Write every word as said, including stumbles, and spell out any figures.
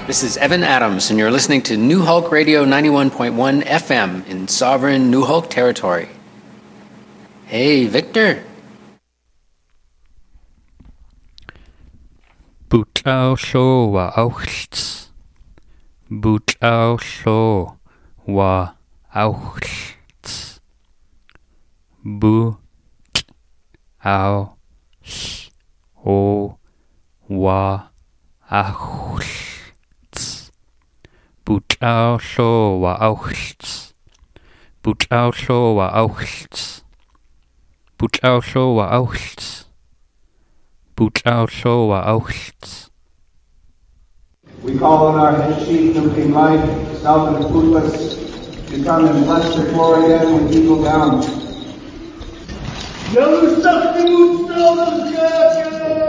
This is Evan Adams, and you're listening to New Hulk Radio ninety-one point one F M in sovereign New Hulk territory. Hey, Victor. Butlauslo wa auchts. Butlauslo wa auchts. Butlauslo wa auchts. Butlauslo wa auchts. Butlauslo wa auchts. Butlauslo wa auchts. Butlauslo wa auchts. We call on our head chief, Nuking Life, South of Pupas, to come and bless the glory in when you go down. Yellow stuff, the moon,